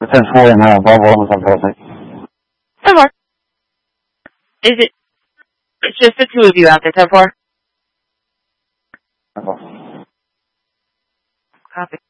10-4 in Volvo on the 10-4. 10-4. It's just the two of you out there, 10-4? 10-4. Copy.